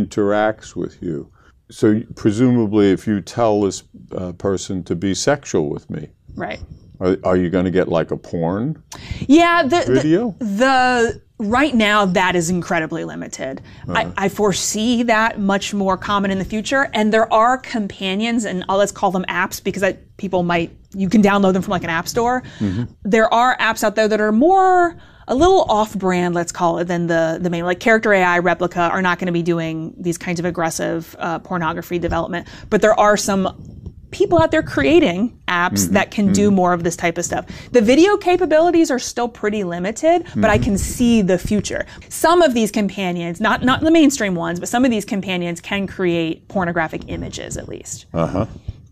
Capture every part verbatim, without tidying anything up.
interacts with you. So presumably if you tell this uh, person to be sexual with me, right. are, are you going to get like a porn yeah, the, video? The, the right now that is incredibly limited. Uh-huh. I, I foresee that much more common in the future, and there are companions, and I'll, let's call them apps because I, people might, you can download them from like an app store. Mm-hmm. There are apps out there that are more a little off-brand, let's call it, than the, the main, like Character A I, Replica are not going to be doing these kinds of aggressive uh, pornography development. But there are some people out there creating apps mm-hmm. that can mm-hmm. do more of this type of stuff. The video capabilities are still pretty limited, mm-hmm. but I can see the future. Some of these companions, not, not the mainstream ones, but some of these companions can create pornographic images at least. Uh-huh.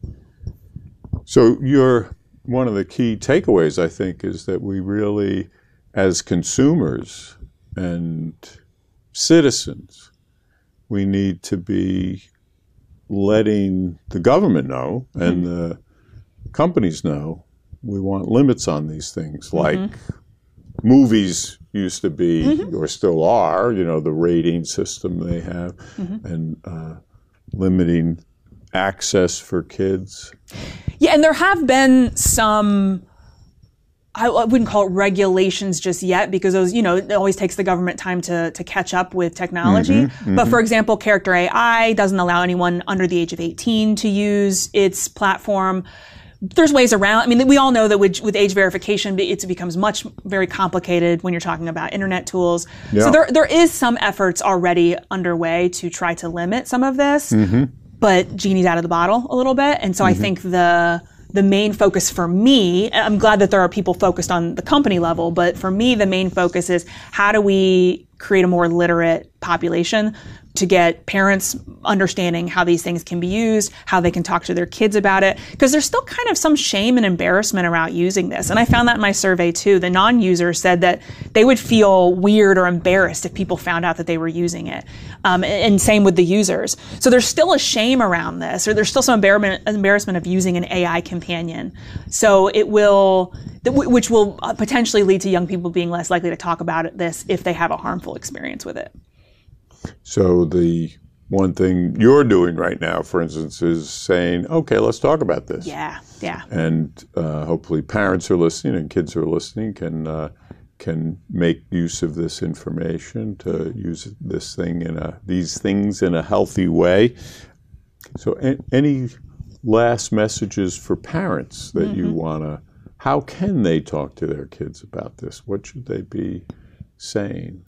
So you're, one of the key takeaways, I think, is that we really, as consumers and citizens, we need to be letting the government know and mm-hmm. the companies know we want limits on these things, like mm-hmm. movies used to be mm-hmm. or still are, you know, the rating system they have, mm-hmm. and uh, limiting access for kids. Yeah, and there have been some, I wouldn't call it regulations just yet, because those, you know, it always takes the government time to, to catch up with technology. Mm-hmm, mm-hmm. But for example, Character A I doesn't allow anyone under the age of eighteen to use its platform. There's ways around. I mean, we all know that with, with age verification, it becomes much very complicated when you're talking about internet tools. Yeah. So there there is some efforts already underway to try to limit some of this, mm-hmm. but genie's out of the bottle a little bit. And so mm-hmm. I think the the main focus for me, I'm glad that there are people focused on the company level, but for me, the main focus is how do we create a more literate population to get parents understanding how these things can be used, how they can talk to their kids about it. Because there's still kind of some shame and embarrassment around using this. And I found that in my survey too. The non-users said that they would feel weird or embarrassed if people found out that they were using it. Um, and same with the users. So there's still a shame around this, or there's still some embarrassment of using an A I companion. So it will, which will potentially lead to young people being less likely to talk about this if they have a harmful experience with it. So the one thing you're doing right now, for instance, is saying, okay, let's talk about this. Yeah, yeah. And uh, hopefully parents are listening and kids are listening can uh, can make use of this information to use this thing in a these things in a healthy way. So a- any last messages for parents that mm-hmm. you want to, how can they talk to their kids about this? What should they be saying?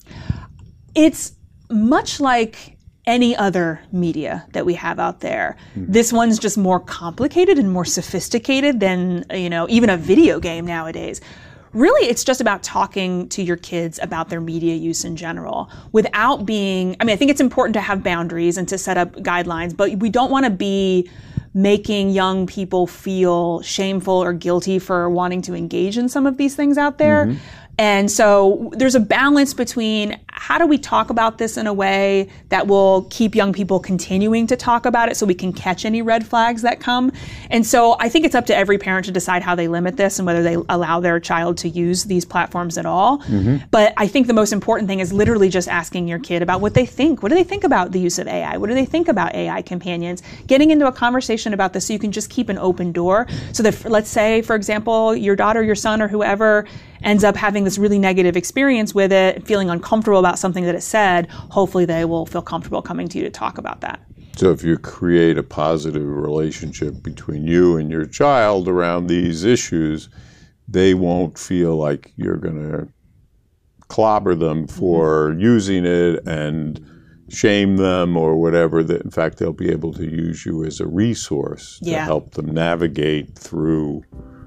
It's much like any other media that we have out there. Mm-hmm. This one's just more complicated and more sophisticated than, you know, even a video game nowadays. Really, it's just about talking to your kids about their media use in general without being, I mean, I think it's important to have boundaries and to set up guidelines, but we don't want to be making young people feel shameful or guilty for wanting to engage in some of these things out there. Mm-hmm. And so there's a balance between how do we talk about this in a way that will keep young people continuing to talk about it so we can catch any red flags that come. And so I think it's up to every parent to decide how they limit this and whether they allow their child to use these platforms at all. Mm-hmm. But I think the most important thing is literally just asking your kid about what they think. What do they think about the use of A I? What do they think about A I companions? Getting into a conversation about this so you can just keep an open door so that, let's say, for example, your daughter, your son, or whoever ends up having this really negative experience with it, feeling uncomfortable about something that it said, hopefully they will feel comfortable coming to you to talk about that. So if you create a positive relationship between you and your child around these issues, they won't feel like you're going to clobber them for mm-hmm. using it and shame them or whatever. That in fact, they'll be able to use you as a resource to yeah. help them navigate through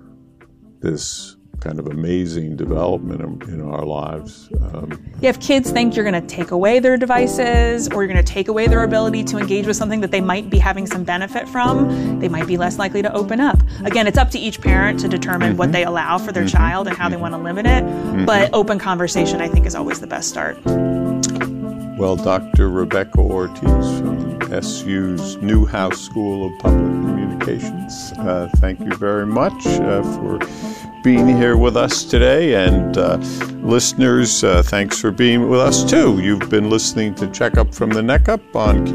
this kind of amazing development in, in our lives. Um, yeah, if kids think you're going to take away their devices or you're going to take away their ability to engage with something that they might be having some benefit from, they might be less likely to open up. Again, it's up to each parent to determine mm-hmm. what they allow for their mm-hmm. child and how they want to limit it. Mm-hmm. But open conversation, I think, is always the best start. Well, Doctor Rebecca Ortiz from S U's Newhouse School of Public Communications, uh, thank you very much uh, for being here with us today. And uh, listeners, uh, thanks for being with us too. You've been listening to Checkup from the Neck Up on